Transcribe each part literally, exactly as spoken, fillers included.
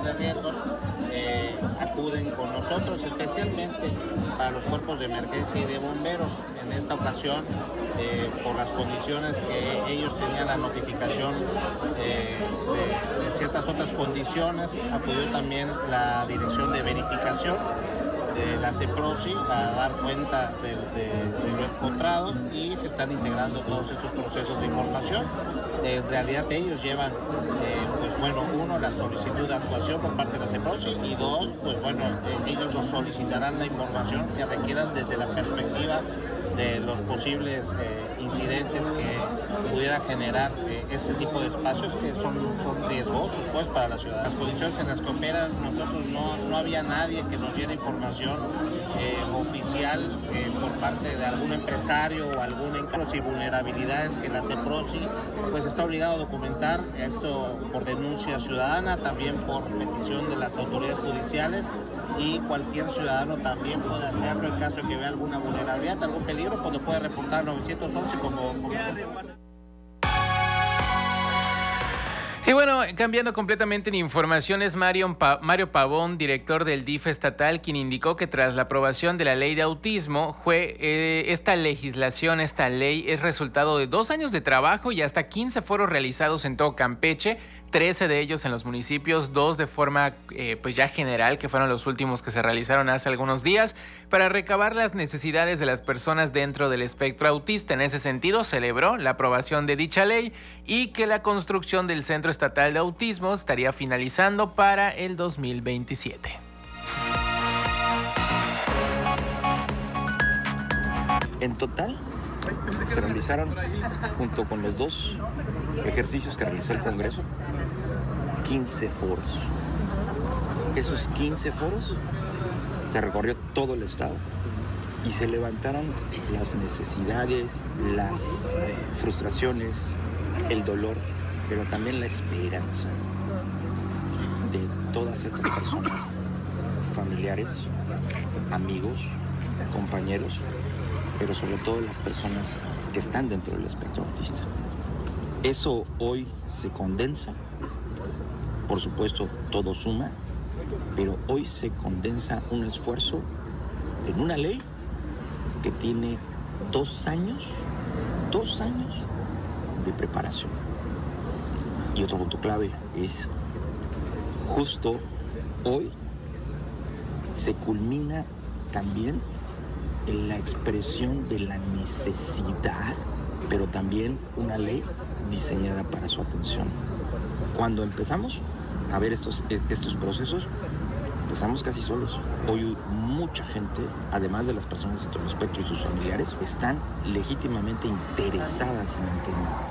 de riesgos eh, acuden con nosotros, especialmente para los cuerpos de emergencia y de bomberos. En esta ocasión, eh, por las condiciones que ellos tenían la notificación eh, de, de ciertas otras condiciones, acudió también la Dirección de Verificación de la CEPROSI a dar cuenta de, de, de lo encontrado, y se están integrando todos estos procesos de información. En realidad ellos llevan, eh, pues bueno, uno, la solicitud de actuación por parte de la CEPROSI, y dos, pues bueno, eh, ellos nos solicitarán la información que requieran desde la perspectiva de los posibles eh, incidentes que pudiera generar eh, este tipo de espacios que son, son riesgosos pues para la ciudad. Las condiciones en las que operan, nosotros no, no había nadie que nos diera información eh, oficial eh, por parte de algún empresario o algún encargo y vulnerabilidades que la CEPROSI pues está obligado a documentar, esto por denuncia ciudadana, también por petición de las autoridades judiciales, y cualquier ciudadano también puede hacerlo en caso de que vea alguna vulnerabilidad, algún peligro, pues lo puede reportar nueve once como... como... Y bueno, cambiando completamente en información, es Mario, pa Mario Pavón, director del D I F estatal, quien indicó que tras la aprobación de la ley de autismo, fue, eh, esta legislación, esta ley es resultado de dos años de trabajo y hasta quince foros realizados en todo Campeche, trece de ellos en los municipios, dos de forma eh, pues ya general, que fueron los últimos que se realizaron hace algunos días, para recabar las necesidades de las personas dentro del espectro autista. En ese sentido, celebró la aprobación de dicha ley y que la construcción del Centro Estatal de Autismo estaría finalizando para el dos mil veintisiete. En total, se realizaron, junto con los dos ejercicios que realizó el Congreso, quince foros. Esos quince foros se recorrió todo el estado y se levantaron las necesidades, las frustraciones, el dolor, pero también la esperanza de todas estas personas, familiares, amigos, compañeros, pero sobre todo las personas que están dentro del espectro autista. Eso hoy se condensa, por supuesto todo suma, pero hoy se condensa un esfuerzo en una ley que tiene dos años, dos años de preparación. Y otro punto clave es, justo hoy se culmina también en la expresión de la necesidad, pero también una ley diseñada para su atención. Cuando empezamos a ver estos, estos procesos, empezamos casi solos. Hoy mucha gente, además de las personas dentro del espectro y sus familiares, están legítimamente interesadas en el tema.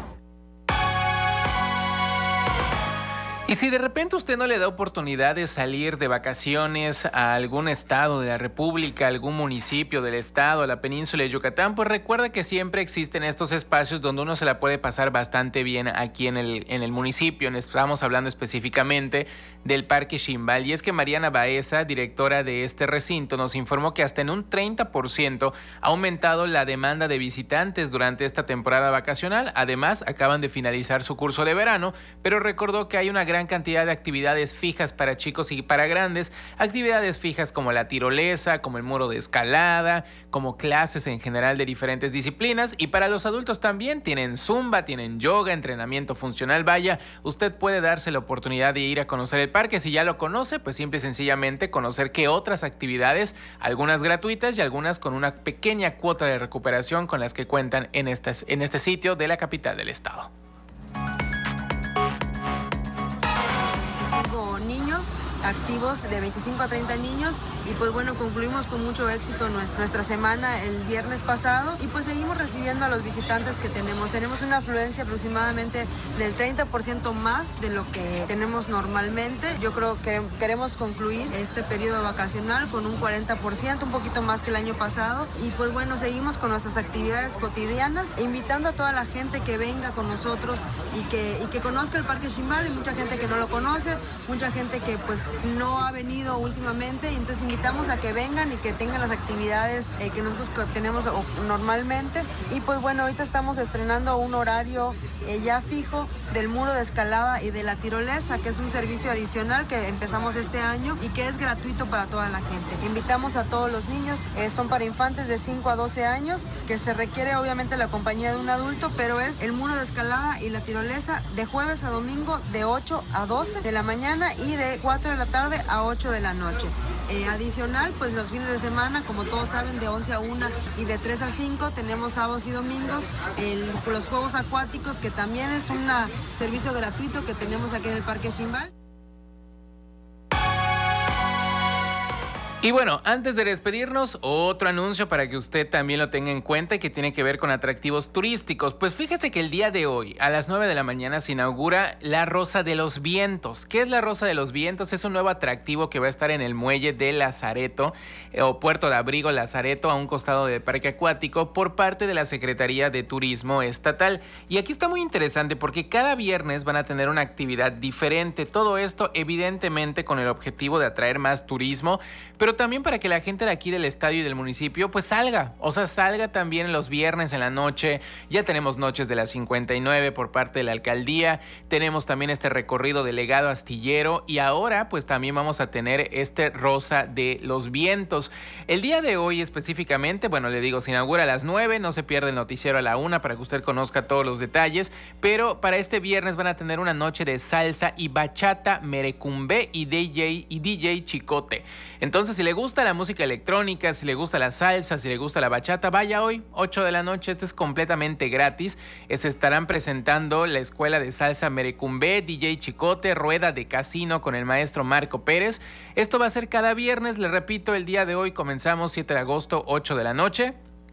Y si de repente usted no le da oportunidad de salir de vacaciones a algún estado de la República, algún municipio del estado, a la península de Yucatán, pues recuerda que siempre existen estos espacios donde uno se la puede pasar bastante bien aquí en el, en el municipio. Estamos hablando específicamente del Parque Ximbal. Y es que Mariana Baeza, directora de este recinto, nos informó que hasta en un treinta por ciento ha aumentado la demanda de visitantes durante esta temporada vacacional. Además, acaban de finalizar su curso de verano, pero recordó que hay una gran cantidad de actividades fijas para chicos y para grandes, actividades fijas como la tirolesa, como el muro de escalada, como clases en general de diferentes disciplinas, y para los adultos también tienen zumba, tienen yoga, entrenamiento funcional. Vaya, usted puede darse la oportunidad de ir a conocer el parque. Si ya lo conoce, pues simple y sencillamente conocer qué otras actividades, algunas gratuitas y algunas con una pequeña cuota de recuperación, con las que cuentan en este, en este sitio de la capital del estado. Niños activos de veinticinco a treinta niños, y pues bueno, concluimos con mucho éxito nuestra semana el viernes pasado, y pues seguimos recibiendo a los visitantes que tenemos. Tenemos una afluencia aproximadamente del treinta por ciento más de lo que tenemos normalmente. Yo creo que queremos concluir este periodo vacacional con un cuarenta por ciento, un poquito más que el año pasado, y pues bueno, seguimos con nuestras actividades cotidianas, invitando a toda la gente que venga con nosotros y que, y que conozca el Parque Ximbal. Hay mucha gente que no lo conoce, mucha gente que pues no ha venido últimamente, entonces invitamos a que vengan y que tengan las actividades eh, que nosotros tenemos normalmente. Y pues bueno, ahorita estamos estrenando un horario eh, ya fijo del muro de escalada y de la tirolesa, que es un servicio adicional que empezamos este año y que es gratuito para toda la gente. Invitamos a todos los niños, eh, son para infantes de cinco a doce años, que se requiere obviamente la compañía de un adulto, pero es el muro de escalada y la tirolesa de jueves a domingo de ocho a doce de la mañana y de cuatro de la tarde a ocho de la noche. Eh, adicional, pues los fines de semana, como todos saben, de once a una y de tres a cinco tenemos sábados y domingos el, los juegos acuáticos, que también es un servicio gratuito que tenemos aquí en el Parque Ximbal. Y bueno, antes de despedirnos, otro anuncio para que usted también lo tenga en cuenta y que tiene que ver con atractivos turísticos. Pues fíjese que el día de hoy, a las nueve de la mañana, se inaugura la Rosa de los Vientos. ¿Qué es la Rosa de los Vientos? Es un nuevo atractivo que va a estar en el muelle de Lazareto, eh, o Puerto de Abrigo Lazareto, a un costado del parque acuático, por parte de la Secretaría de Turismo Estatal. Y aquí está muy interesante porque cada viernes van a tener una actividad diferente. Todo esto, evidentemente, con el objetivo de atraer más turismo, pero también para que la gente de aquí del estadio y del municipio pues salga, o sea, salga también los viernes en la noche. Ya tenemos noches de las cincuenta y nueve por parte de la alcaldía, tenemos también este recorrido de Legado Astillero y ahora pues también vamos a tener este Rosa de los Vientos. El día de hoy específicamente, bueno, le digo, se inaugura a las nueve, no se pierde el noticiero a la una para que usted conozca todos los detalles, pero para este viernes van a tener una noche de salsa y bachata, merecumbé y D J y D J Chicote. Entonces, si le gusta la música electrónica, si le gusta la salsa, si le gusta la bachata, vaya hoy, ocho de la noche, esto es completamente gratis. Se estarán presentando la Escuela de Salsa Merecumbé, D J Chicote, Rueda de Casino con el maestro Marco Pérez. Esto va a ser cada viernes, le repito, el día de hoy comenzamos siete de agosto, ocho de la noche.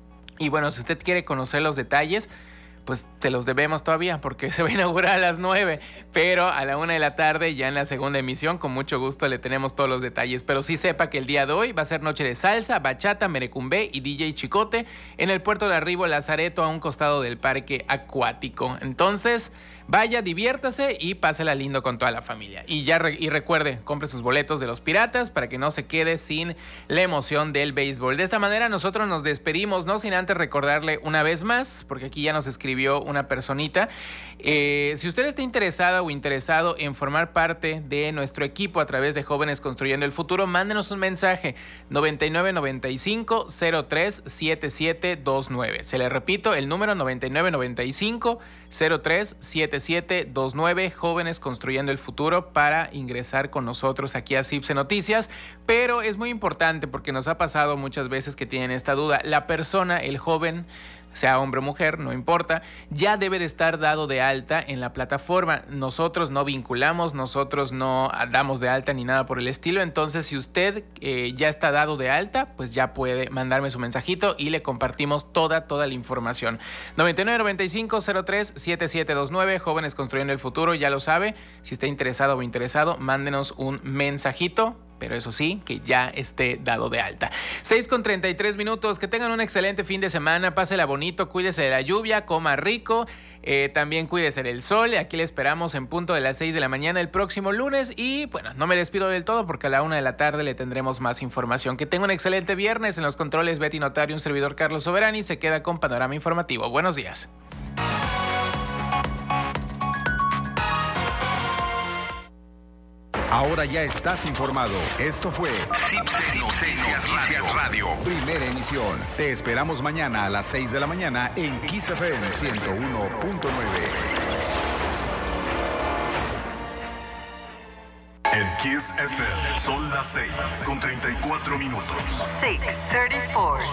Y bueno, si usted quiere conocer los detalles, pues te los debemos todavía porque se va a inaugurar a las nueve, pero a la una de la tarde ya en la segunda emisión con mucho gusto le tenemos todos los detalles, pero sí sepa que el día de hoy va a ser noche de salsa, bachata, merecumbé y D J Chicote en el puerto de Arribo Lazareto a un costado del parque acuático. Entonces vaya, diviértase y pásela lindo con toda la familia. Y ya re- y recuerde, compre sus boletos de los Piratas para que no se quede sin la emoción del béisbol. De esta manera nosotros nos despedimos, no sin antes recordarle una vez más, porque aquí ya nos escribió una personita. Eh, si usted está interesada o interesado en formar parte de nuestro equipo a través de Jóvenes Construyendo el Futuro, mándenos un mensaje noventa y nueve noventa y cinco cero tres siete siete dos nueve. Se le repito, el número noventa y nueve noventa y cinco cero tres siete siete dos nueve, Jóvenes Construyendo el Futuro, para ingresar con nosotros aquí a CIPSE Noticias. Pero es muy importante porque nos ha pasado muchas veces que tienen esta duda. La persona, el joven, sea hombre o mujer, no importa, ya debe de estar dado de alta en la plataforma. Nosotros no vinculamos, nosotros no damos de alta ni nada por el estilo. Entonces, si usted eh, ya está dado de alta, pues ya puede mandarme su mensajito y le compartimos toda, toda la información. noventa y nueve noventa y cinco cero tres siete siete dos nueve, Jóvenes Construyendo el Futuro, ya lo sabe. Si está interesado o interesado, mándenos un mensajito, pero eso sí, que ya esté dado de alta. seis con treinta y tres minutos, que tengan un excelente fin de semana, pásela bonito, cuídese de la lluvia, coma rico, eh, también cuídese del sol. Aquí le esperamos en punto de las seis de la mañana el próximo lunes y bueno, no me despido del todo porque a la una de la tarde le tendremos más información. Que tenga un excelente viernes. En los controles Betty Notario, un servidor Carlos Soberani, se queda con Panorama Informativo. Buenos días. Ahora ya estás informado. Esto fue CIPSE Noticias Radio. Primera emisión. Te esperamos mañana a las seis de la mañana en Kiss F M ciento uno punto nueve. En Kiss F M son las seis con treinta y cuatro minutos. seis treinta y cuatro.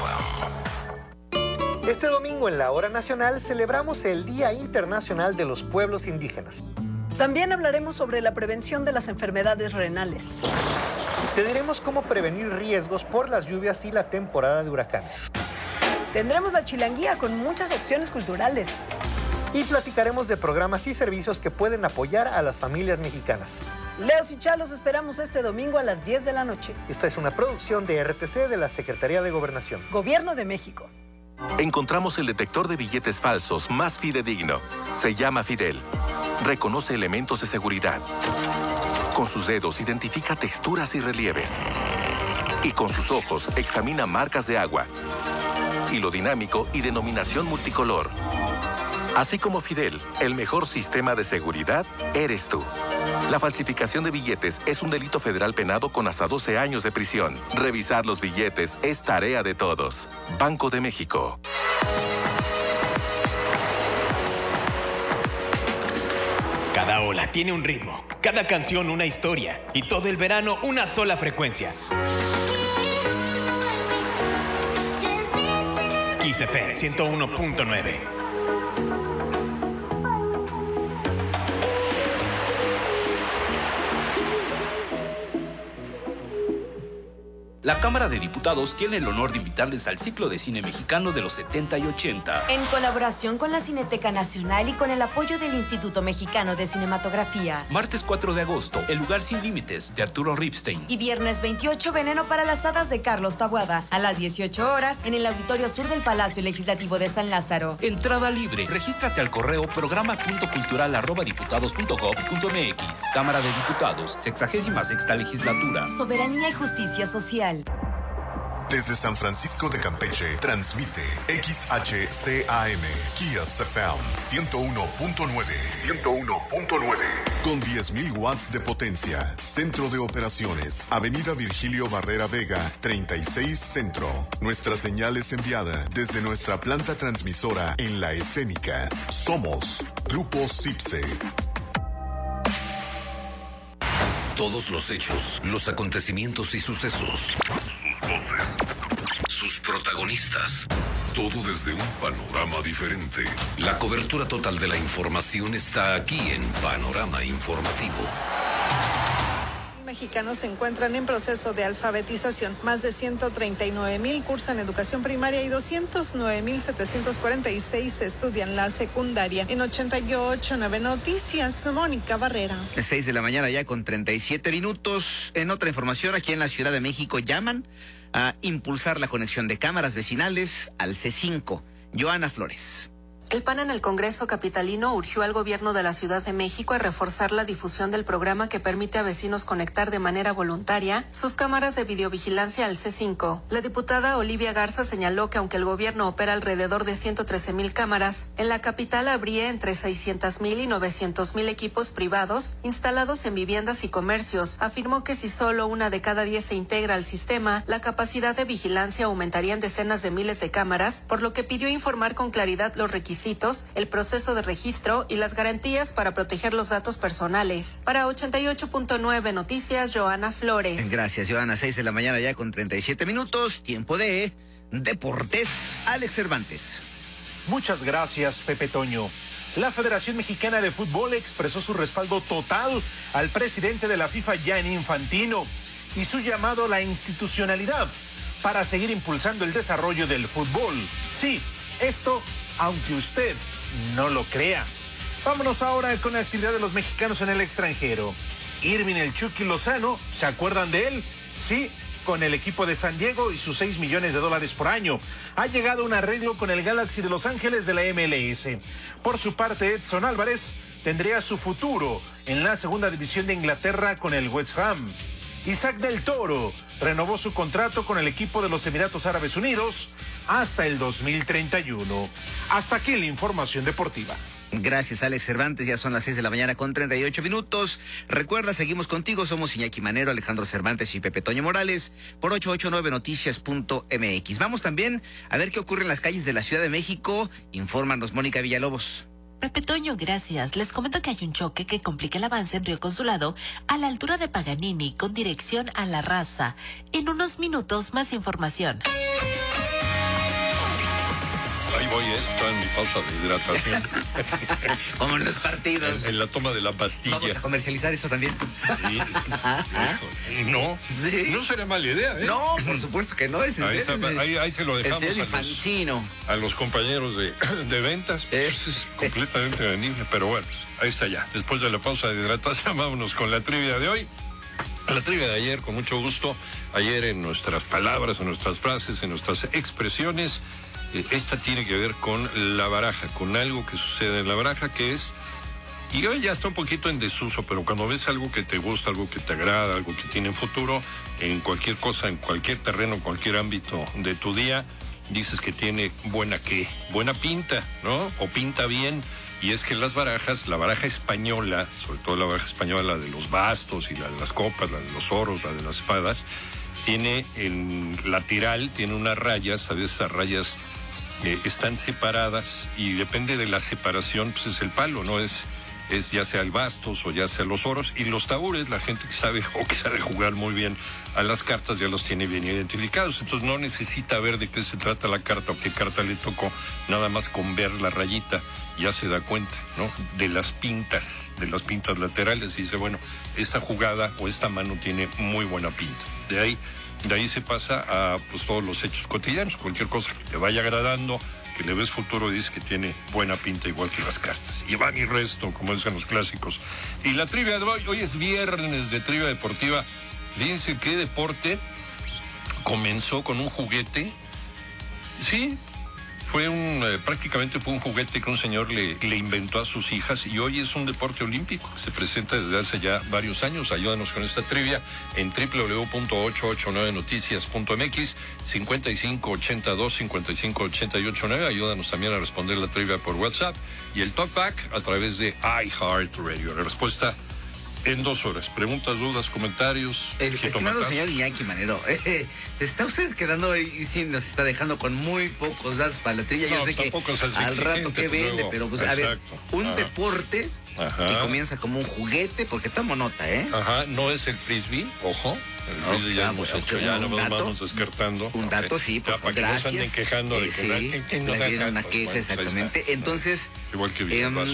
Este domingo en la Hora Nacional celebramos el Día Internacional de los Pueblos Indígenas. También hablaremos sobre la prevención de las enfermedades renales. Te diremos cómo prevenir riesgos por las lluvias y la temporada de huracanes. Tendremos la chilanguía con muchas opciones culturales. Y platicaremos de programas y servicios que pueden apoyar a las familias mexicanas. Leos y Chalos esperamos este domingo a las diez de la noche. Esta es una producción de R T C de la Secretaría de Gobernación. Gobierno de México. Encontramos el detector de billetes falsos más fidedigno. Se llama Fidel. Reconoce elementos de seguridad. Con sus dedos identifica texturas y relieves. Y con sus ojos examina marcas de agua. Hilo dinámico y denominación multicolor. Así como Fidel, el mejor sistema de seguridad eres tú. La falsificación de billetes es un delito federal penado con hasta doce años de prisión. Revisar los billetes es tarea de todos. Banco de México. Cada ola tiene un ritmo, cada canción una historia y todo el verano una sola frecuencia. Kiss F M ciento uno punto nueve. La Cámara de Diputados tiene el honor de invitarles al ciclo de cine mexicano de los setenta y ochenta. En colaboración con la Cineteca Nacional y con el apoyo del Instituto Mexicano de Cinematografía. Martes cuatro de agosto, El lugar sin límites, de Arturo Ripstein. Y viernes veintiocho, Veneno para las hadas, de Carlos Taboada. A las dieciocho horas, en el Auditorio Sur del Palacio Legislativo de San Lázaro. Entrada libre. Regístrate al correo programa punto cultural arroba diputados punto gob punto mx. Cámara de Diputados, sexagésima sexta legislatura. Soberanía y justicia social. Desde San Francisco de Campeche, transmite X H C A M, Kiss F M ciento uno punto nueve. ciento uno punto nueve. Con diez mil watts de potencia. Centro de operaciones. Avenida Virgilio Barrera Vega, treinta y seis Centro. Nuestra señal es enviada desde nuestra planta transmisora en La Escénica. Somos Grupo CIPSE. Todos los hechos, los acontecimientos y sucesos. Sus voces. Sus protagonistas. Todo desde un panorama diferente. La cobertura total de la información está aquí en Panorama Informativo. Mexicanos se encuentran en proceso de alfabetización. Más de ciento treinta y nueve mil cursan educación primaria y doscientos nueve mil setecientos cuarenta y seis estudian la secundaria. En ochenta y ocho punto nueve Noticias, Mónica Barrera. seis de la mañana ya con treinta y siete minutos. En otra información, aquí en la Ciudad de México llaman a impulsar la conexión de cámaras vecinales al C cinco. Joana Flores. El P A N en el Congreso capitalino urgió al gobierno de la Ciudad de México a reforzar la difusión del programa que permite a vecinos conectar de manera voluntaria sus cámaras de videovigilancia al C cinco. La diputada Olivia Garza señaló que aunque el gobierno opera alrededor de ciento trece mil cámaras, en la capital habría entre seiscientos mil y novecientos mil equipos privados instalados en viviendas y comercios. Afirmó que si solo una de cada diez se integra al sistema, la capacidad de vigilancia aumentaría en decenas de miles de cámaras, por lo que pidió informar con claridad los requisitos, el proceso de registro y las garantías para proteger los datos personales. Para ochenta y ocho punto nueve Noticias, Joana Flores. Gracias, Joana. seis de la mañana ya con treinta y siete minutos. Tiempo de deportes. Alex Cervantes. Muchas gracias, Pepe Toño. La Federación Mexicana de Fútbol expresó su respaldo total al presidente de la FIFA, Gianni Infantino, y su llamado a la institucionalidad para seguir impulsando el desarrollo del fútbol. Sí, esto aunque usted no lo crea. Vámonos ahora con la actividad de los mexicanos en el extranjero. Irving el Chucky Lozano, ¿se acuerdan de él? Sí, con el equipo de San Diego y sus seis millones de dólares por año. Ha llegado a un arreglo con el Galaxy de Los Ángeles de la M L S. Por su parte, Edson Álvarez tendría su futuro en la segunda división de Inglaterra con el West Ham. Isaac del Toro renovó su contrato con el equipo de los Emiratos Árabes Unidos hasta el dos mil treinta y uno. Hasta aquí la información deportiva. Gracias, Alex Cervantes. Ya son las seis de la mañana con treinta y ocho minutos. Recuerda, seguimos contigo. Somos Iñaki Manero, Alejandro Cervantes y Pepe Toño Morales por ochocientos ochenta y nueve noticias punto m x. Vamos también a ver qué ocurre en las calles de la Ciudad de México. Infórmanos, Mónica Villalobos. Pepe Toño, gracias. Les comento que hay un choque que complica el avance en Río Consulado a la altura de Paganini con dirección a La Raza. En unos minutos, más información. Ahí voy, ¿eh? Está en mi pausa de hidratación. Como en los partidos. En, en la toma de la pastilla. ¿Vamos a comercializar eso también? Sí. No, ¿Sí? No será mala idea, ¿eh? No, por supuesto que no. Es ahí, está, ahí, ahí se lo dejamos a los, a los compañeros de, de ventas. Pues es completamente vendible, pero bueno, ahí está ya. Después de la pausa de hidratación, vámonos con la trivia de hoy. La trivia de ayer, con mucho gusto. Ayer en nuestras palabras, en nuestras frases, en nuestras expresiones, esta tiene que ver con la baraja, con algo que sucede en la baraja, que es Y hoy ya está un poquito en desuso, pero cuando ves algo que te gusta, algo que te agrada, algo que tiene futuro, en cualquier cosa, en cualquier terreno, en cualquier ámbito de tu día, dices que tiene buena qué, buena pinta, ¿no? O pinta bien. Y es que las barajas, la baraja española, sobre todo la baraja española, la de los bastos y la de las copas, la de los oros, la de las espadas, tiene el lateral, tiene unas rayas, ¿sabes? Esas rayas eh, están separadas y depende de la separación, pues es el palo, ¿no? Es, es ya sea el bastos o ya sea los oros. Y los tabures, la gente que sabe o que sabe jugar muy bien a las cartas ya los tiene bien identificados. Entonces no necesita ver de qué se trata la carta o qué carta le tocó, nada más con ver la rayita ya se da cuenta, ¿no? De las pintas, de las pintas laterales y dice, bueno, esta jugada o esta mano tiene muy buena pinta. De ahí, de ahí se pasa a pues todos los hechos cotidianos, cualquier cosa que te vaya agradando, que le ves futuro, dices que tiene buena pinta igual que las cartas. Y van y resto, como dicen los clásicos. Y la trivia de hoy, hoy es viernes de trivia deportiva. Fíjense qué deporte comenzó con un juguete. Sí, fue un, eh, prácticamente fue un juguete que un señor le, le inventó a sus hijas y hoy es un deporte olímpico. Se presenta desde hace ya varios años. Ayúdanos con esta trivia en doble u doble u doble u punto ochocientos ochenta y nueve noticias punto m x, cincuenta y cinco ochenta y dos, cincuenta y cinco ochenta y ocho nueve. Ayúdanos también a responder la trivia por WhatsApp y el Talkback a través de iHeartRadio. La respuesta en dos horas. Preguntas, dudas, comentarios. El estimado señor Iñaki Manero, eh, se está usted quedando y sí nos está dejando con muy pocos datos para la trilla. No, Yo sé que al rato que vende, luego. pero pues Exacto. a ver, un Ajá. deporte Ajá. que comienza como un juguete, porque tomo nota, ¿eh? Ajá, no es el frisbee, ojo. El frisbee Ok, ya ah, hemos bueno, hecho, ok, ya un nos dato. vamos descartando. Un dato, Ok. sí, por Ya, favor, para que no se gracias. anden quejando de Eh, que sí, no, que- que no le da dieron una cartas. queja, Bueno, pues ahí exactamente. está. Entonces, Igual que bien, em, vas.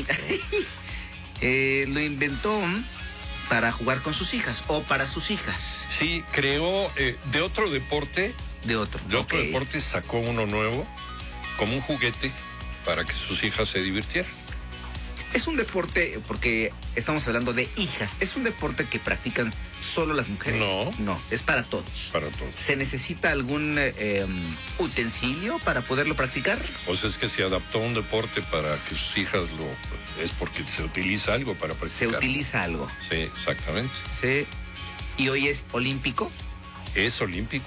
eh, lo inventó para jugar con sus hijas o para sus hijas. Sí, creó eh, de otro deporte. De otro. De otro ok. deporte sacó uno nuevo, como un juguete, para que sus hijas se divirtieran. Es un deporte, porque estamos hablando de hijas, ¿es un deporte que practican solo las mujeres? No. No, es para todos. Para todos. ¿Se necesita algún eh, utensilio para poderlo practicar? O sea, es que se adaptó a un deporte para que sus hijas lo... Es porque se utiliza algo para Se practicar. utiliza algo. Sí, exactamente. Sí. ¿Y hoy es olímpico? Es olímpico.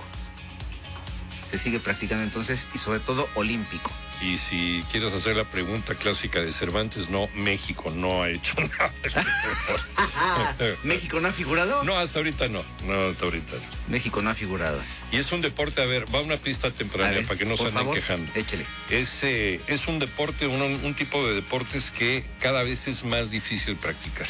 Se sigue practicando entonces y sobre todo olímpico. Y si quieres hacer la pregunta clásica de Cervantes, no, México no ha hecho nada. ¿México no ha figurado? No, hasta ahorita no. No, hasta ahorita no. México no ha figurado. Y es un deporte, a ver, va una pista temprana ver, para que no se por anden favor, quejando. Échele. Es, eh, es un deporte, un, un tipo de deportes que cada vez es más difícil practicar.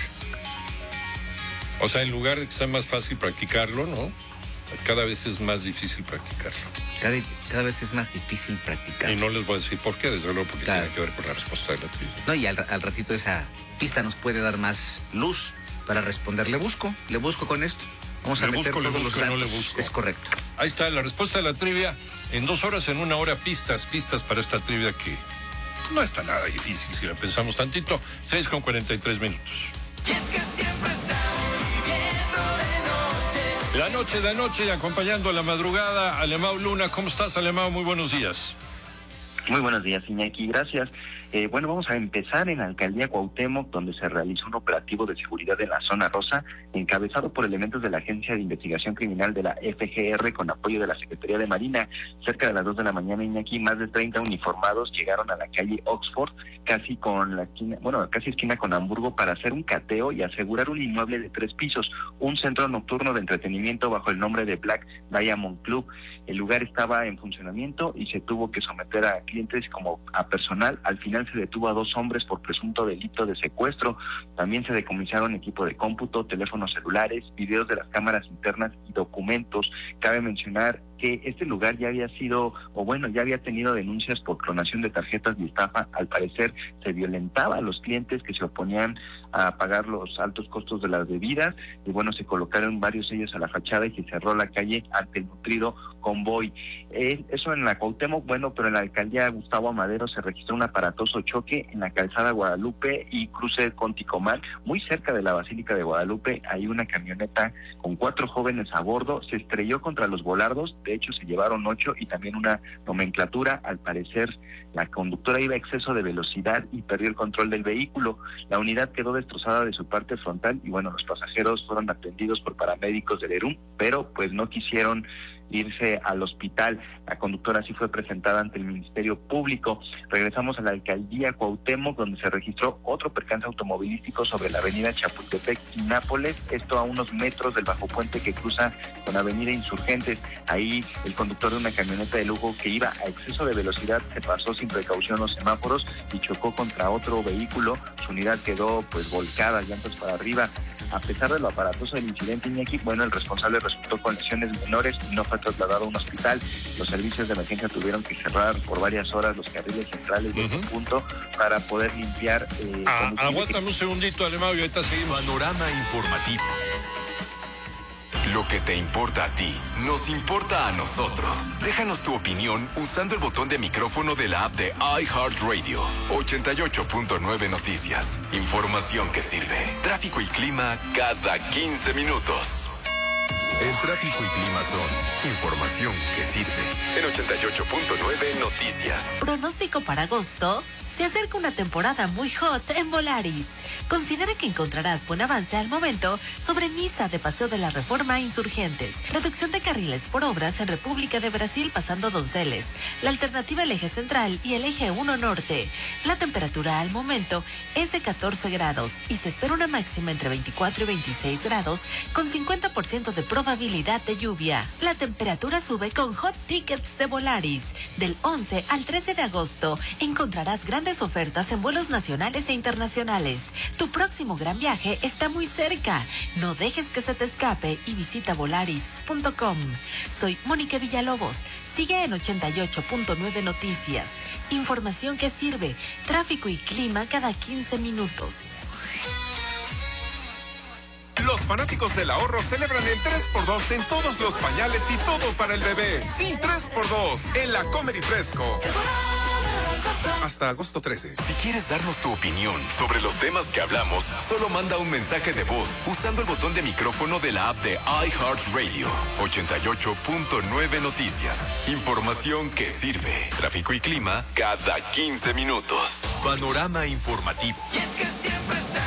O sea, en lugar de que sea más fácil practicarlo, ¿no? Cada vez es más difícil practicarlo. Cada, cada vez es más difícil practicar. Y no les voy a decir por qué, desde luego, porque Claro. tiene que ver con la respuesta de la trivia. No, y al, al ratito esa pista nos puede dar más luz para responder. Le busco, le busco con esto. Vamos a Le meter busco, le todos busco, los no datos. le busco. Es correcto. Ahí está la respuesta de la trivia. En dos horas, en una hora, pistas, pistas para esta trivia que no está nada difícil si la pensamos tantito. seis con cuarenta y tres minutos. La noche de anoche, acompañando a la madrugada, Alemão Luna. ¿Cómo estás, Alemão? Muy buenos días. Muy buenos días, Iñaki. Gracias. Eh, bueno, vamos a empezar en la alcaldía Cuauhtémoc, donde se realizó un operativo de seguridad en la zona rosa, encabezado por elementos de la Agencia de Investigación Criminal de la F G R con apoyo de la Secretaría de Marina. Cerca de las dos de la mañana, Iñaki, más de treinta uniformados llegaron a la calle Oxford, casi con la esquina, bueno, casi esquina con Hamburgo, para hacer un cateo y asegurar un inmueble de tres pisos, un centro nocturno de entretenimiento bajo el nombre de Black Diamond Club. El lugar estaba en funcionamiento y se tuvo que someter a clientes como a personal. Al final se detuvo a dos hombres por presunto delito de secuestro. También se decomisaron equipo de cómputo, teléfonos celulares, videos de las cámaras internas y documentos. Cabe mencionar que este lugar ya había sido, o bueno, ya había tenido denuncias por clonación de tarjetas y estafa. Al parecer se violentaba a los clientes que se oponían a pagar los altos costos de las bebidas, y bueno, se colocaron varios sellos a la fachada y se cerró la calle ante el nutrido convoy. Eh, eso en la Cuauhtémoc, bueno, pero en la alcaldía Gustavo Amadero se registró un aparatoso choque en la calzada Guadalupe y cruce con Ticomán, muy cerca de la Basílica de Guadalupe. Hay una camioneta con cuatro jóvenes a bordo, se estrelló contra los volardos de hecho se llevaron ocho y también una nomenclatura. Al parecer la conductora iba a exceso de velocidad y perdió el control del vehículo. La unidad quedó destrozada de su parte frontal y bueno, los pasajeros fueron atendidos por paramédicos del ERUM, pero pues no quisieron irse al hospital. La conductora sí fue presentada ante el Ministerio Público. Regresamos a la alcaldía Cuauhtémoc, donde se registró otro percance automovilístico sobre la avenida Chapultepec y Nápoles, esto a unos metros del bajo puente que cruza con avenida Insurgentes. Ahí el conductor de una camioneta de lujo que iba a exceso de velocidad se pasó sin precaución los semáforos y chocó contra otro vehículo. Su unidad quedó pues volcada, llantas para arriba. A pesar de lo aparatoso del incidente, Iñaki, bueno, el responsable resultó con lesiones menores y no fue trasladado a un hospital. Los servicios de emergencia tuvieron que cerrar por varias horas los carriles centrales de este punto para poder limpiar. Eh, ah, aguántame un segundito, Alemão, y ahorita seguimos. Panorama informativo. Lo que te importa a ti, nos importa a nosotros. Déjanos tu opinión usando el botón de micrófono de la app de iHeartRadio. ochenta y ocho punto nueve Noticias. Información que sirve. Tráfico y clima cada quince minutos. El tráfico y clima son información que sirve. En ochenta y ocho punto nueve Noticias. Pronóstico para agosto. Se acerca una temporada muy hot en Volaris. Considera que encontrarás buen avance al momento sobre Niza de Paseo de la Reforma Insurgentes. Reducción de carriles por obras en República de Brasil pasando Donceles. La alternativa el eje central y el eje uno norte. La temperatura al momento es de catorce grados y se espera una máxima entre veinticuatro y veintiséis grados con cincuenta por ciento de probabilidad de lluvia. La temperatura sube con Hot Tickets de Volaris. Del once al trece de agosto encontrarás grandes ofertas en vuelos nacionales e internacionales. Tu próximo gran viaje está muy cerca. No dejes que se te escape y visita volaris punto com. Soy Mónica Villalobos. Sigue en ochenta y ocho punto nueve Noticias. Información que sirve. Tráfico y clima cada quince minutos. Los fanáticos del ahorro celebran el tres por dos en todos los pañales y todo para el bebé. Sí, tres por dos en la Comer y Fresco. Hasta agosto trece. Si quieres darnos tu opinión sobre los temas que hablamos, solo manda un mensaje de voz usando el botón de micrófono de la app de iHeartRadio. ochenta y ocho punto nueve Noticias. Información que sirve. Tráfico y clima cada quince minutos. Panorama informativo. Y es que siempre está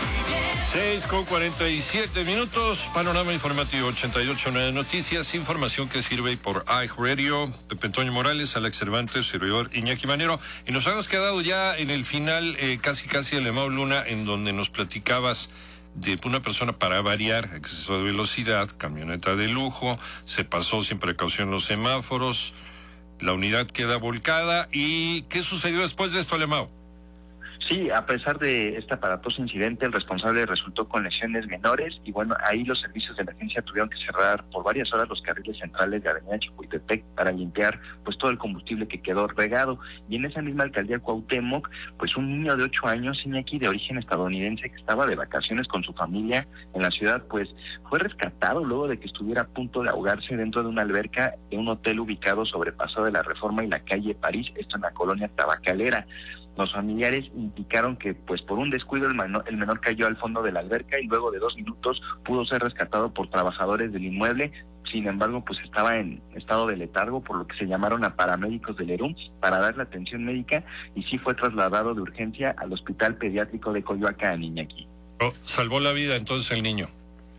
seis con cuarenta y siete minutos, panorama informativo ochenta y ocho punto nueve Noticias, información que sirve por iHeartRadio. Pepe Toño Morales, Alex Cervantes, servidor Iñaki Manero. Y nos hemos quedado ya en el final, eh, casi casi Alemão Luna, en donde nos platicabas de una persona para variar, exceso de velocidad, camioneta de lujo, se pasó sin precaución los semáforos, la unidad queda volcada. ¿Y qué sucedió después de esto, Alemão? Sí, a pesar de este aparatoso incidente, el responsable resultó con lesiones menores y bueno, ahí los servicios de emergencia tuvieron que cerrar por varias horas los carriles centrales de avenida Chapultepec para limpiar pues todo el combustible que quedó regado. Y en esa misma alcaldía Cuauhtémoc, pues un niño de ocho años, Iñaki, de origen estadounidense, que estaba de vacaciones con su familia en la ciudad, pues fue rescatado luego de que estuviera a punto de ahogarse dentro de una alberca de un hotel ubicado sobre Paseo de la Reforma y la calle París, esto en la colonia Tabacalera. Los familiares indicaron que pues por un descuido el menor, el menor cayó al fondo de la alberca y luego de dos minutos pudo ser rescatado por trabajadores del inmueble. Sin embargo, pues estaba en estado de letargo, por lo que se llamaron a paramédicos del ERUM para darle atención médica y sí fue trasladado de urgencia al Hospital Pediátrico de Coyoacán, Iñaki. Oh, salvó la vida entonces el niño.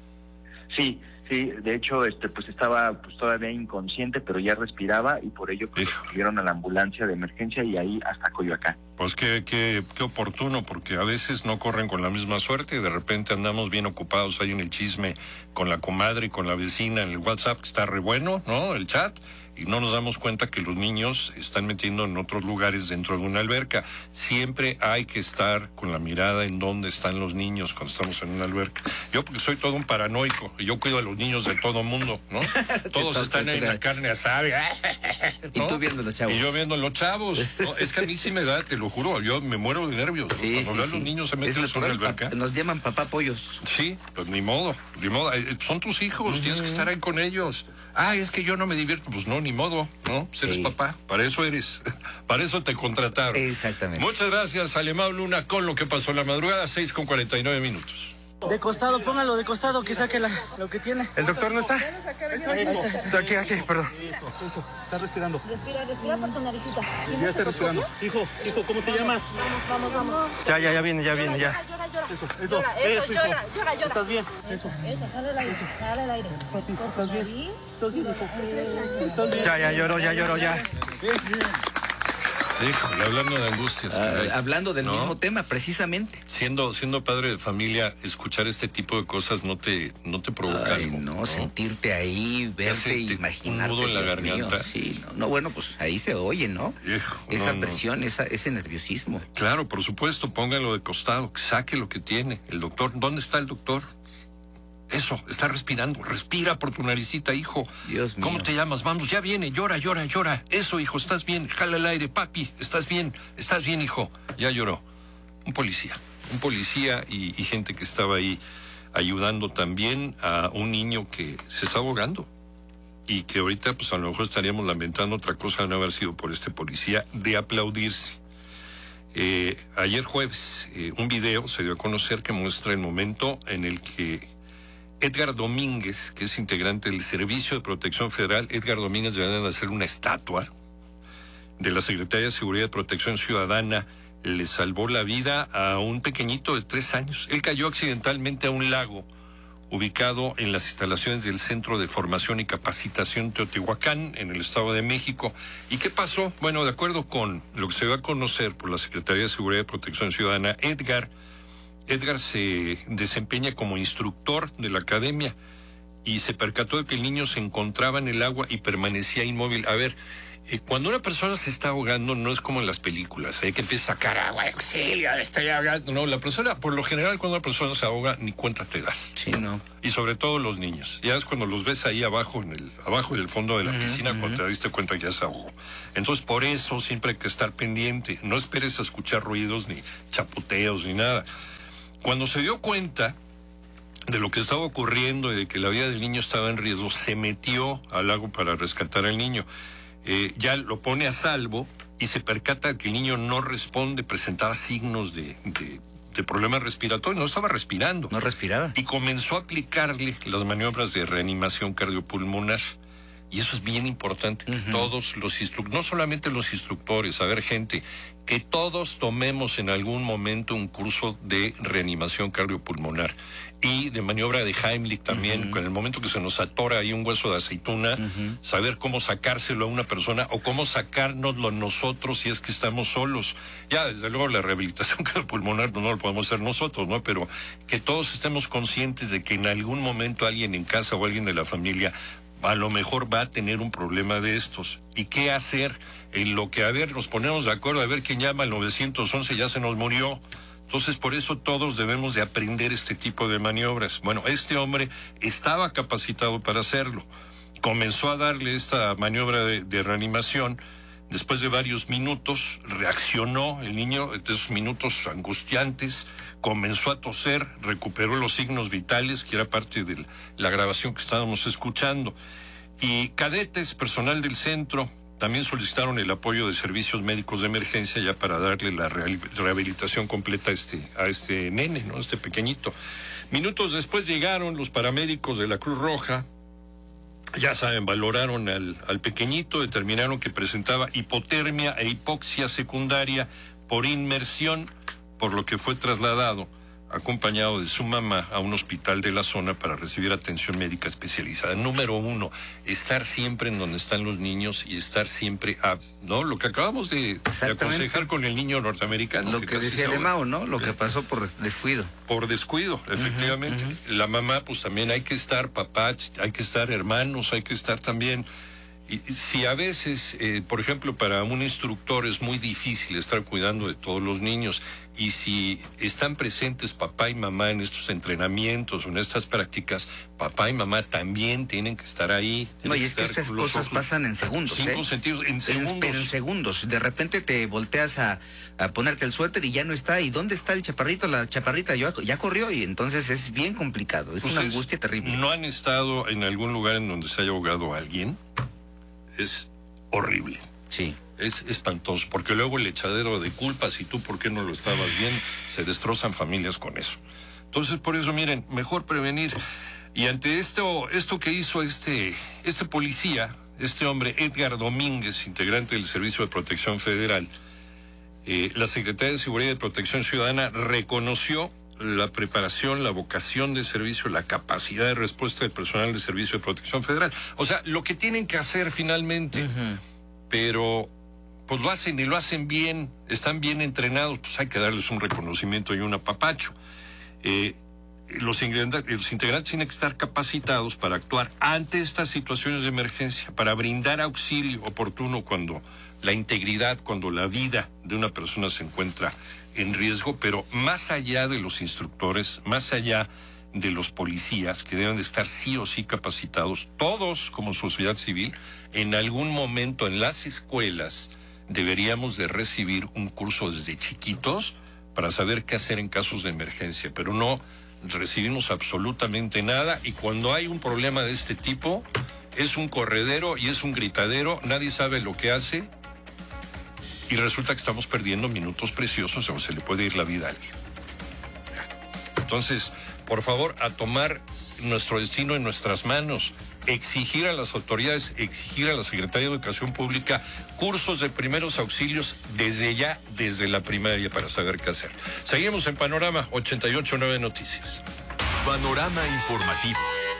Sí. Sí, de hecho, este, pues estaba pues todavía inconsciente, pero ya respiraba y por ello pues subieron a la ambulancia de emergencia y ahí hasta Coyoacán. Pues qué, qué, qué oportuno, porque a veces no corren con la misma suerte y de repente andamos bien ocupados ahí en el chisme con la comadre y con la vecina en el WhatsApp, que está re bueno, ¿no? El chat. Y no nos damos cuenta que los niños están metiendo en otros lugares dentro de una alberca. Siempre hay que estar con la mirada en dónde están los niños cuando estamos en una alberca. Yo porque soy todo un paranoico, y yo cuido a los niños de todo mundo, ¿no? Todos están ahí en la carne asada, ¿no? Y tú viendo los chavos. Y yo viendo los chavos. No, es que a mí sí me da, te lo juro, yo me muero de nervios. Sí, cuando sí, veo a sí. los niños se meten en una alberca. Nos llaman papá pollos. Sí, pues ni modo, ni modo. Son tus hijos, uh-huh. Tienes que estar ahí con ellos. Ah, es que yo no me divierto. Pues no, ni modo, ¿no? Pues eres sí. papá, para eso eres, para eso te contrataron. Exactamente. Muchas gracias, Alemão Luna, con lo que pasó en la madrugada, seis con cuarenta y nueve minutos. De costado, póngalo de costado, que saque la, lo que tiene. ¿El doctor no está? Está aquí, aquí, perdón. Eso, está respirando. Respira, respira por tu naricita. Ya está respirando. Hijo, hijo, ¿cómo te llamas? Vamos, vamos, vamos. Ya, ya, ya viene, ya viene, ya. Llora, llora, Eso, eso, llora, eso, eso, llora, hijo. llora, llora. ¿Estás bien? Eso, eso, dale el aire, dale el aire. Papi, ¿estás bien? ¿Estás bien, hijo? ¿Estás bien? Ya, ya lloró, ya lloró, ya. Bien, bien. Híjole, hablando de angustias. Ah, caray, hablando del ¿no? mismo tema, precisamente. Siendo, siendo padre de familia, escuchar este tipo de cosas no te, no te provoca Ay, algo, no, ¿no? sentirte ahí, verte, imaginarte. Un nudo en la Dios mío, garganta. sí, no, no, bueno, pues ahí se oye, ¿no? Hijo, esa no, presión, no. Esa, ese nerviosismo. Claro, por supuesto, póngalo de costado, saque lo que tiene. El doctor, ¿dónde está el doctor? Eso, está respirando, respira por tu naricita, hijo. Dios mío. ¿Cómo te llamas? Vamos, ya viene, llora, llora, llora. Eso, hijo, estás bien, jala el aire, papi, estás bien, estás bien, hijo. Ya lloró. Un policía, un policía y, y gente que estaba ahí ayudando también a un niño que se está ahogando. Y que ahorita, pues a lo mejor estaríamos lamentando otra cosa de no haber sido por este policía, de aplaudirse. Eh, ayer jueves, eh, un video se dio a conocer que muestra el momento en el que Edgar Domínguez, que es integrante del Servicio de Protección Federal, Edgar Domínguez debería de hacer una estatua de la Secretaría de Seguridad y Protección Ciudadana, le salvó la vida a un pequeñito de tres años. Él cayó accidentalmente a un lago ubicado en las instalaciones del Centro de Formación y Capacitación Teotihuacán, en el Estado de México. ¿Y qué pasó? Bueno, de acuerdo con lo que se dio a conocer por la Secretaría de Seguridad y Protección Ciudadana, Edgar Edgar se desempeña como instructor de la academia y se percató de que el niño se encontraba en el agua y permanecía inmóvil. A ver, eh, cuando una persona se está ahogando no es como en las películas, hay que empieza a sacar agua, auxilio, estoy ahogando. No, la persona, por lo general, cuando una persona se ahoga, ni cuenta te das. Sí, no. Y sobre todo los niños. Ya es cuando los ves ahí abajo, en el, abajo del fondo de la uh-huh, piscina, uh-huh. cuando te diste cuenta que ya se ahogó. Entonces, por eso siempre hay que estar pendiente. No esperes a escuchar ruidos, ni chapoteos, ni nada. Cuando se dio cuenta de lo que estaba ocurriendo y de que la vida del niño estaba en riesgo, se metió al lago para rescatar al niño. Eh, ya lo pone a salvo y se percata que el niño no responde, presentaba signos de, de, de problemas respiratorios, no estaba respirando. No respiraba. Y comenzó a aplicarle las maniobras de reanimación cardiopulmonar. Y eso es bien importante, que uh-huh. todos los instructores, no solamente los instructores, a ver, gente, que todos tomemos en algún momento un curso de reanimación cardiopulmonar y de maniobra de Heimlich también, uh-huh. en el momento que se nos atora ahí un hueso de aceituna, uh-huh. saber cómo sacárselo a una persona o cómo sacárnoslo nosotros si es que estamos solos. Ya, desde luego, la rehabilitación cardiopulmonar no lo podemos hacer nosotros, ¿no? Pero que todos estemos conscientes de que en algún momento alguien en casa o alguien de la familia a lo mejor va a tener un problema de estos. ¿Y qué hacer? En lo que, a ver, nos ponemos de acuerdo, a ver quién llama al nueve once, ya se nos murió. Entonces, por eso todos debemos de aprender este tipo de maniobras. Bueno, este hombre estaba capacitado para hacerlo. Comenzó a darle esta maniobra de, de reanimación. Después de varios minutos, reaccionó el niño, de esos minutos angustiantes, comenzó a toser, recuperó los signos vitales, que era parte de la grabación que estábamos escuchando. Y cadetes, personal del centro, también solicitaron el apoyo de servicios médicos de emergencia ya para darle la rehabilitación completa a este, a este nene, ¿no? A este pequeñito. Minutos después llegaron los paramédicos de la Cruz Roja. Ya saben, valoraron al, al pequeñito, determinaron que presentaba hipotermia e hipoxia secundaria por inmersión, por lo que fue trasladado, acompañado de su mamá, a un hospital de la zona para recibir atención médica especializada. Número uno, estar siempre en donde están los niños y estar siempre a, ¿no? Lo que acabamos de, de aconsejar con el niño norteamericano. Lo que, que decía el Mao, ¿no? Lo que pasó por descuido. Por descuido, efectivamente. Uh-huh, uh-huh. La mamá, pues también hay que estar, papá, hay que estar hermanos, hay que estar también. Y si a veces, eh, por ejemplo, para un instructor es muy difícil estar cuidando de todos los niños, y si están presentes papá y mamá en estos entrenamientos o en estas prácticas, papá y mamá también tienen que estar ahí. No, y es que estas cosas pasan en segundos. Cinco ¿eh? sentidos, en segundos. Pero en segundos. De repente te volteas a, a ponerte el suéter y ya no está. ¿Y dónde está el chaparrito? La chaparrita ya, ya corrió, y entonces es bien complicado. Es pues una es, angustia terrible. ¿No han estado en algún lugar en donde se haya ahogado alguien? Es horrible. Sí. Es espantoso, porque luego el echadero de culpas y tú por qué no lo estabas bien, se destrozan familias con eso. Entonces, por eso, miren, mejor prevenir. Y ante esto, esto que hizo este, este policía, este hombre, Edgar Domínguez, integrante del Servicio de Protección Federal, eh, la Secretaría de Seguridad y Protección Ciudadana reconoció la preparación, la vocación de servicio, la capacidad de respuesta del personal de Servicio de Protección Federal. O sea, lo que tienen que hacer finalmente, uh-huh. pero pues lo hacen y lo hacen bien, están bien entrenados, pues hay que darles un reconocimiento y un apapacho. Eh, los, integrantes, los integrantes tienen que estar capacitados para actuar ante estas situaciones de emergencia, para brindar auxilio oportuno cuando la integridad, cuando la vida de una persona se encuentra en riesgo, pero más allá de los instructores, más allá de los policías, que deben de estar sí o sí capacitados, todos como sociedad civil, en algún momento en las escuelas deberíamos de recibir un curso desde chiquitos para saber qué hacer en casos de emergencia, pero no recibimos absolutamente nada, y cuando hay un problema de este tipo, es un corredero y es un gritadero, nadie sabe lo que hace, y resulta que estamos perdiendo minutos preciosos o se le puede ir la vida a alguien. Entonces, por favor, a tomar nuestro destino en nuestras manos, exigir a las autoridades, exigir a la Secretaría de Educación Pública cursos de primeros auxilios desde ya, desde la primaria, para saber qué hacer. Seguimos en Panorama ochenta y ocho punto nueve Noticias. Panorama Informativo.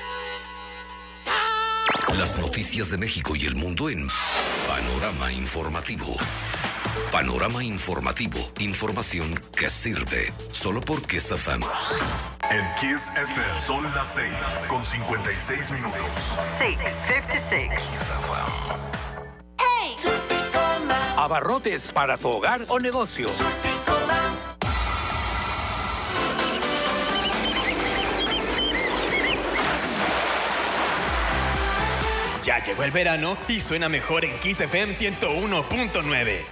Las noticias de México y el mundo en Panorama Informativo. Panorama Informativo. Información que sirve. Solo por Kiss F M. En Kiss F M son las seis con cincuenta y seis minutos. seis cincuenta y seis. Abarrotes para tu hogar o negocio. Ya llegó el verano y suena mejor en Kiss F M ciento uno punto nueve.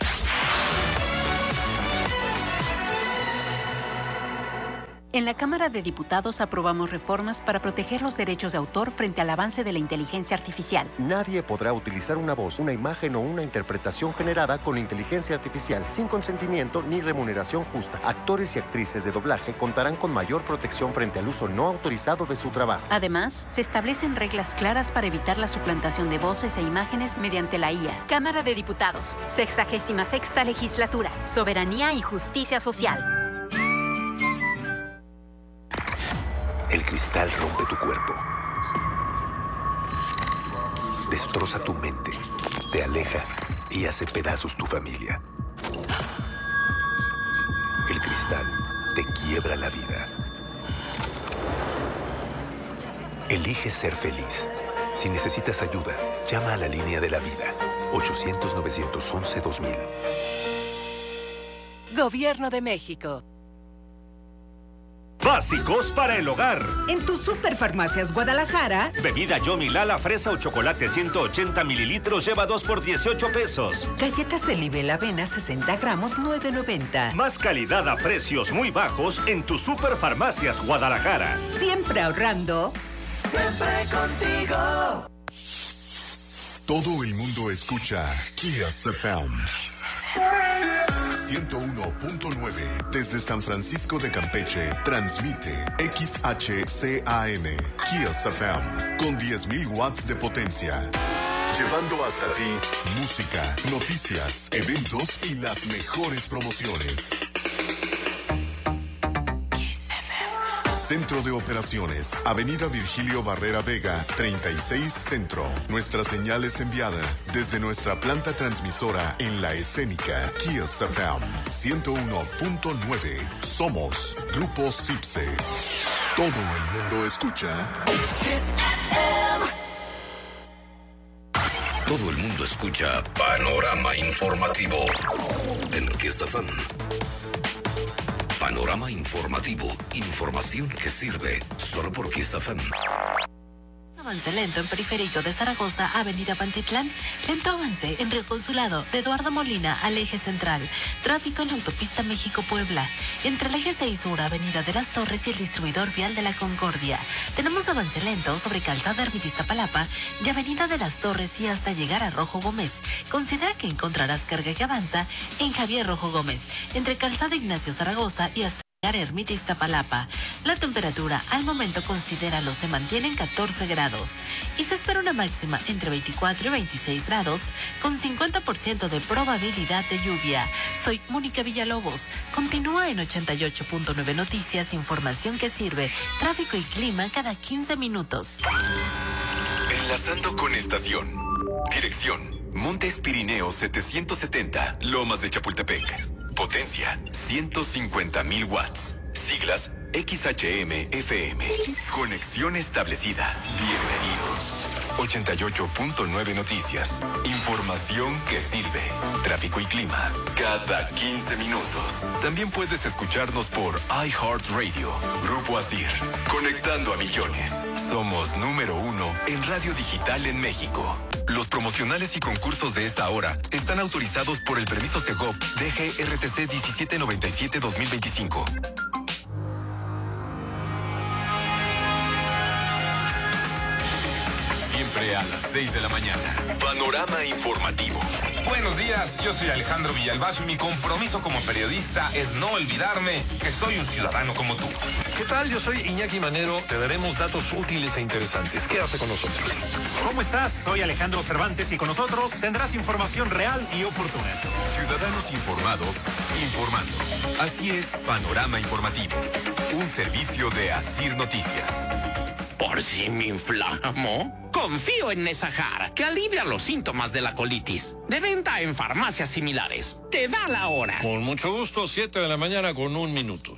En la Cámara de Diputados aprobamos reformas para proteger los derechos de autor frente al avance de la inteligencia artificial. Nadie podrá utilizar una voz, una imagen o una interpretación generada con inteligencia artificial sin consentimiento ni remuneración justa. Actores y actrices de doblaje contarán con mayor protección frente al uso no autorizado de su trabajo. Además, se establecen reglas claras para evitar la suplantación de voces e imágenes mediante la I A. Cámara de Diputados, sexagésima sexta legislatura, soberanía y justicia social. El cristal rompe tu cuerpo, destroza tu mente, te aleja y hace pedazos tu familia. El cristal te quiebra la vida. Elige ser feliz. Si necesitas ayuda, llama a la línea de la vida. ochocientos, novecientos once, dos mil. Gobierno de México. Básicos para el hogar. En tu Superfarmacias Guadalajara. Bebida Yomi Lala fresa o chocolate ciento ochenta mililitros lleva dos por dieciocho pesos. Galletas de Libel Avena sesenta gramos nueve noventa. Más calidad a precios muy bajos en tu Superfarmacias Guadalajara. Siempre ahorrando. Siempre contigo. Todo el mundo escucha Kiss F M. ciento uno punto nueve desde San Francisco de Campeche transmite X H C A M Kiss F M con diez mil watts de potencia, llevando hasta ti música, noticias, eventos y las mejores promociones. Centro de Operaciones, Avenida Virgilio Barrera Vega, treinta y seis Centro. Nuestra señal es enviada desde nuestra planta transmisora en La Escénica, Kiss F M ciento uno punto nueve. Somos Grupo Cipse. Todo el mundo escucha Kiss F M. Todo el mundo escucha Panorama Informativo en Kiss F M. Panorama Informativo. Información que sirve solo por Kiss F M. Avance lento en Periférico de Zaragoza, Avenida Pantitlán. Lento avance en Río Consulado, de Eduardo Molina al eje central. Tráfico en la autopista México-Puebla. Entre el eje seis Sur, Avenida de las Torres y el distribuidor vial de la Concordia. Tenemos avance lento sobre Calzada Ermita-Iztapalapa, de Avenida de las Torres y hasta llegar a Rojo Gómez. Considera que encontrarás carga que avanza en Javier Rojo Gómez, entre Calzada Ignacio Zaragoza y hasta Ermita Iztapalapa. La temperatura al momento considéralo se mantiene en catorce grados y se espera una máxima entre veinticuatro y veintiséis grados con cincuenta por ciento de probabilidad de lluvia. Soy Mónica Villalobos. Continúa en ochenta y ocho punto nueve Noticias, información que sirve, tráfico y clima cada quince minutos. Enlazando con estación. Dirección: Montes Pirineos setecientos setenta, Lomas de Chapultepec. Potencia: ciento cincuenta mil watts. Siglas: X H M F M. Conexión establecida. Bienvenidos. ochenta y ocho punto nueve Noticias. Información que sirve. Tráfico y clima cada quince minutos. También puedes escucharnos por iHeartRadio. Grupo Asir. Conectando a millones. Somos número uno en radio digital en México. Los promocionales y concursos de esta hora están autorizados por el permiso Segov D G R T C diecisiete noventa y siete dos mil veinticinco. Siempre a las seis de la mañana. Panorama informativo. Buenos días, yo soy Alejandro Villalbazo y mi compromiso como periodista es no olvidarme que soy un ciudadano como tú. ¿Qué tal? Yo soy Iñaki Manero. Te daremos datos útiles e interesantes. Quédate con nosotros. ¿Cómo estás? Soy Alejandro Cervantes y con nosotros tendrás información real y oportuna. Ciudadanos informados, informando. Así es, Panorama Informativo. Un servicio de Asir Noticias. Por si me inflamo, confío en Nesahar, que alivia los síntomas de la colitis. De venta en farmacias similares. Te da la hora. Con mucho gusto, siete de la mañana con un minuto.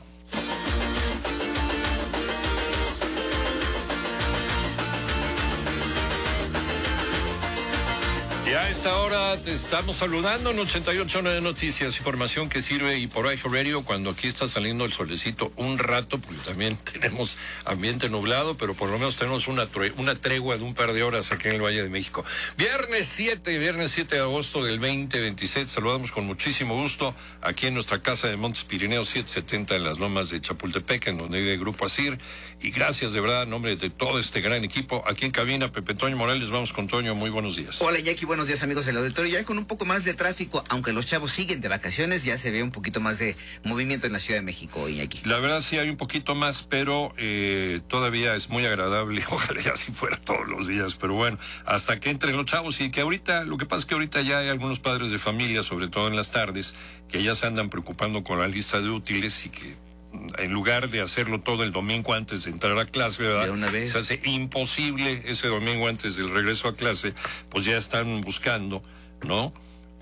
Y a esta hora te estamos saludando en ochenta y ocho punto nueve Noticias, información que sirve y por iHeartRadio cuando aquí está saliendo el solecito un rato, porque también tenemos ambiente nublado, pero por lo menos tenemos una, tre una tregua de un par de horas aquí en el Valle de México. Viernes siete, viernes siete de agosto del veinte veintisiete, saludamos con muchísimo gusto aquí en nuestra casa de Montes Pirineos setecientos setenta en las Lomas de Chapultepec, en donde vive el Grupo Asir, y gracias de verdad en nombre de todo este gran equipo. Aquí en cabina, Pepe Toño Morales, vamos con Toño, muy buenos días. Hola Iñaki, buenos días amigos del auditorio. Ya con un poco más de tráfico, aunque los chavos siguen de vacaciones, ya se ve un poquito más de movimiento en la Ciudad de México, Iñaki. La verdad sí hay un poquito más, pero eh, todavía es muy agradable. Ojalá ya si fuera todos los días, pero bueno, hasta que entren los chavos y que ahorita, lo que pasa es que ahorita ya hay algunos padres de familia, sobre todo en las tardes, que ya se andan preocupando con la lista de útiles y que en lugar de hacerlo todo el domingo antes de entrar a clase, ¿verdad? De una vez. Se hace imposible ese domingo antes del regreso a clase, pues ya están buscando, ¿no?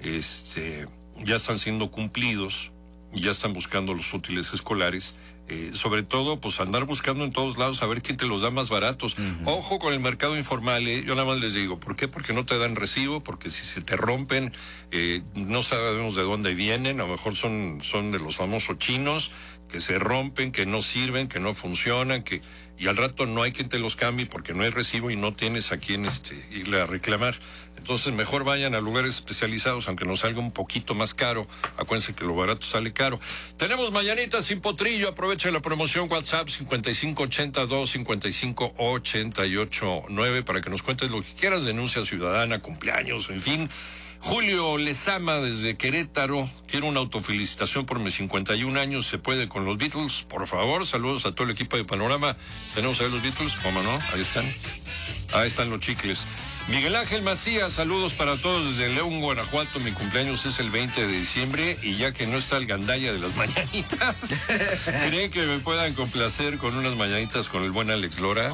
Este, ya están siendo cumplidos, ya están buscando los útiles escolares, eh, sobre todo, pues andar buscando en todos lados a ver quién te los da más baratos. Uh-huh. Ojo con el mercado informal, ¿eh? Yo nada más les digo, ¿por qué? Porque no te dan recibo, porque si se te rompen, eh, no sabemos de dónde vienen, a lo mejor son, son de los famosos chinos, que se rompen, que no sirven, que no funcionan, que y al rato no hay quien te los cambie porque no hay recibo y no tienes a quien este, irle a reclamar. Entonces mejor vayan a lugares especializados, aunque nos salga un poquito más caro. Acuérdense que lo barato sale caro. Tenemos mañanitas sin potrillo, aprovecha la promoción WhatsApp cincuenta y cinco ochenta y dos cincuenta y cinco ochenta y ocho nueve para que nos cuentes lo que quieras, denuncia ciudadana, cumpleaños, en fin. Julio Lezama desde Querétaro, quiero una autofelicitación por mis cincuenta y un años, se puede con los Beatles, por favor, saludos a todo el equipo de Panorama. Tenemos ahí los Beatles, ¿cómo no? Ahí están, ahí están los chicles. Miguel Ángel Macías, saludos para todos desde León, Guanajuato, mi cumpleaños es el veinte de diciembre y ya que no está el gandalla de las mañanitas, ¿creen que me puedan complacer con unas mañanitas con el buen Alex Lora?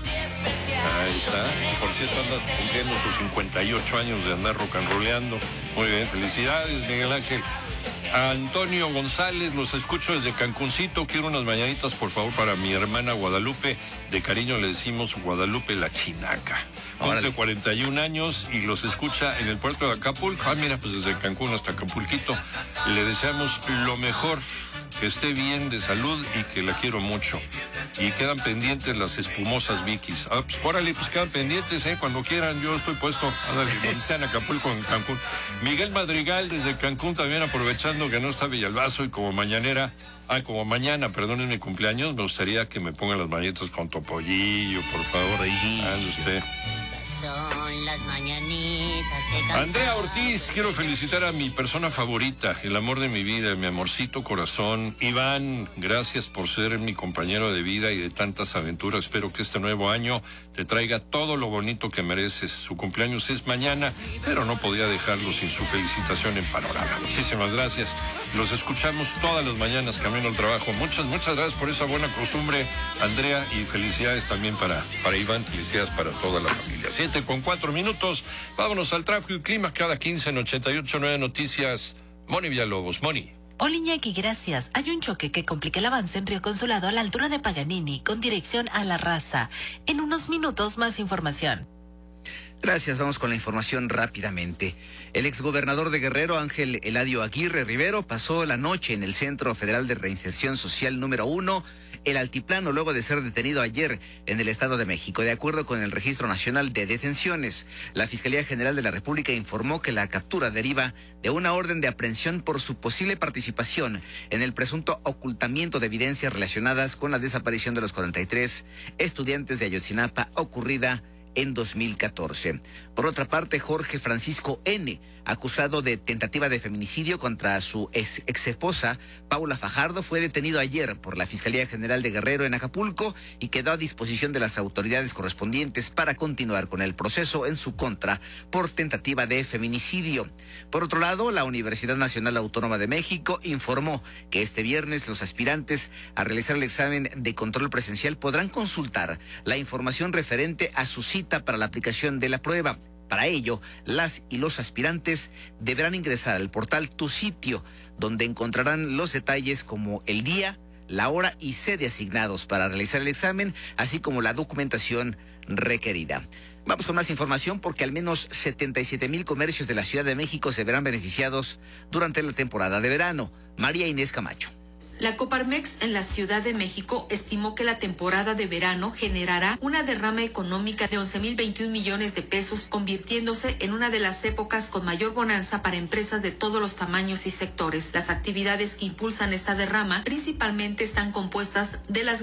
Ahí está. Por cierto, anda cumpliendo sus cincuenta y ocho años de andar rock and rolleando. Muy bien, felicidades, Miguel Ángel. A Antonio González, los escucho desde Cancuncito. Quiero unas mañanitas, por favor, para mi hermana Guadalupe. De cariño le decimos Guadalupe la Chinaca. Cumple cuarenta y un años y los escucha en el puerto de Acapulco. Ah, mira, pues desde Cancún hasta Acapulquito. Le deseamos lo mejor, que esté bien de salud y que la quiero mucho. Y quedan pendientes las espumosas Vikis. Ah, pues órale, pues quedan pendientes, ¿eh? Cuando quieran, yo estoy puesto. Ándale, donde sea en Acapulco, en Cancún. Miguel Madrigal desde Cancún, también aprovechando que no está Villalbazo y como mañanera, ah, como mañana, perdón, es mi cumpleaños, me gustaría que me pongan las mañanitas con topollillo, por favor. Ande usted. son las mañanitas que cantan. Andrea Ortiz, quiero felicitar a mi persona favorita, el amor de mi vida, mi amorcito corazón. Iván, gracias por ser mi compañero de vida y de tantas aventuras. Espero que este nuevo año te traiga todo lo bonito que mereces. Su cumpleaños es mañana, pero no podía dejarlo sin su felicitación en Panorama. Muchísimas gracias. Los escuchamos todas las mañanas camino al trabajo. Muchas, muchas gracias por esa buena costumbre, Andrea, y felicidades también para, para Iván, felicidades para toda la familia. Siete con cuatro minutos, vámonos al tráfico y clima cada quince en ochenta y ocho punto nueve Noticias. Moni Villalobos, Moni. Hola Iñaki, gracias. Hay un choque que complica el avance en Río Consulado a la altura de Paganini con dirección a La Raza. En unos minutos más información. Gracias, vamos con la información rápidamente. El exgobernador de Guerrero, Ángel Eladio Aguirre Rivero, pasó la noche en el Centro Federal de Reinserción Social número uno, el Altiplano, luego de ser detenido ayer en el Estado de México. De acuerdo con el Registro Nacional de Detenciones, la Fiscalía General de la República informó que la captura deriva de una orden de aprehensión por su posible participación en el presunto ocultamiento de evidencias relacionadas con la desaparición de los cuarenta y tres estudiantes de Ayotzinapa ocurrida en dos mil catorce. Por otra parte, Jorge Francisco N., acusado de tentativa de feminicidio contra su ex, ex esposa, Paula Fajardo, fue detenido ayer por la Fiscalía General de Guerrero en Acapulco y quedó a disposición de las autoridades correspondientes para continuar con el proceso en su contra por tentativa de feminicidio. Por otro lado, la Universidad Nacional Autónoma de México informó que este viernes los aspirantes a realizar el examen de control presencial podrán consultar la información referente a su cita para la aplicación de la prueba. Para ello, las y los aspirantes deberán ingresar al portal Tu Sitio, donde encontrarán los detalles como el día, la hora y sede asignados para realizar el examen, así como la documentación requerida. Vamos con más información porque al menos setenta y siete mil comercios de la Ciudad de México se verán beneficiados durante la temporada de verano. María Inés Camacho. La Coparmex en la Ciudad de México estimó que la temporada de verano generará una derrama económica de once mil veintiún millones de pesos, convirtiéndose en una de las épocas con mayor bonanza para empresas de todos los tamaños y sectores. Las actividades que impulsan esta derrama principalmente están compuestas de las